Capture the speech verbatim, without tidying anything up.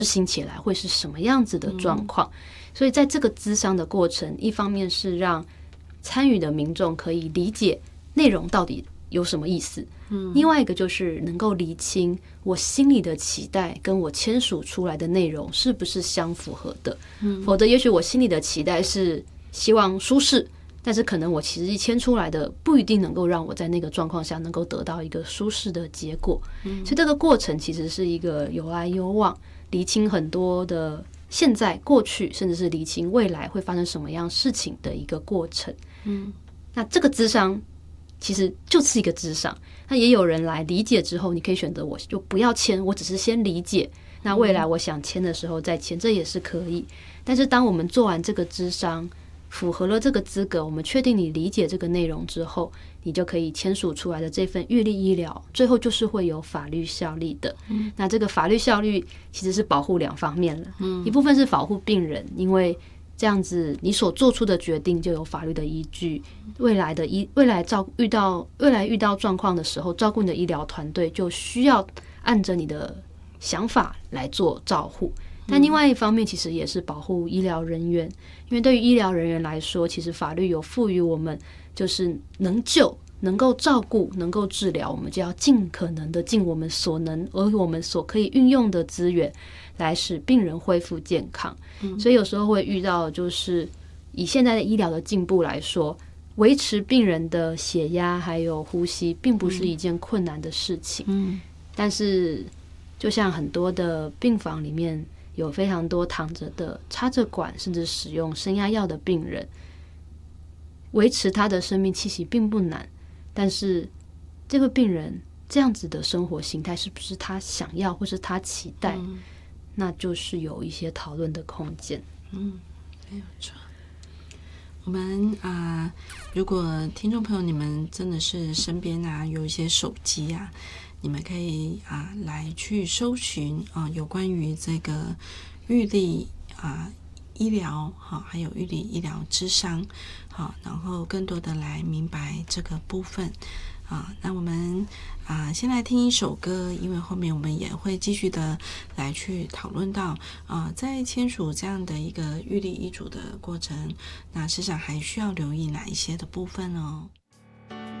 行起来会是什么样子的状况。嗯、所以在这个咨商的过程，一方面是让参与的民众可以理解内容到底有什么意思，嗯，另外一个就是能够厘清我心里的期待跟我签署出来的内容是不是相符合的，嗯，否则也许我心里的期待是希望舒适，但是可能我其实签出来的不一定能够让我在那个状况下能够得到一个舒适的结果，嗯，所以这个过程其实是一个有来有往，厘清很多的现在、过去，甚至是厘清未来会发生什么样事情的一个过程。嗯，那这个咨商其实就是一个咨商，那也有人来理解之后，你可以选择我就不要签，我只是先理解，那未来我想签的时候再签，这也是可以。但是当我们做完这个咨商，符合了这个资格，我们确定你理解这个内容之后，你就可以签署出来的这份预立医疗，最后就是会有法律效力的。嗯，那这个法律效力其实是保护两方面了，嗯，一部分是保护病人，因为这样子你所做出的决定就有法律的依据，未来的医未来照遇到未来遇到状况的时候，照顾你的医疗团队就需要按着你的想法来做照护。但另外一方面其实也是保护医疗人员，因为对于医疗人员来说，其实法律有赋予我们就是能救、能够照顾、能够治疗，我们就要尽可能的尽我们所能，而我们所可以运用的资源来使病人恢复健康。嗯，所以有时候会遇到就是以现在的医疗的进步来说，维持病人的血压还有呼吸并不是一件困难的事情。嗯，但是就像很多的病房里面有非常多躺着的、插着管甚至使用升压药的病人，维持他的生命气息并不难，但是这个病人这样子的生活形态是不是他想要或是他期待，嗯，那就是有一些讨论的空间。 嗯，没有错。我们啊、呃，如果听众朋友你们真的是身边啊有一些手机啊，你们可以啊来去搜寻啊有关于这个预立啊医疗好，还有预立医疗諮商好，然后更多的来明白这个部分啊。那我们啊先来听一首歌，因为后面我们也会继续的来去讨论到啊在签署这样的一个预立医嘱的过程，那事实上还需要留意哪一些的部分哦。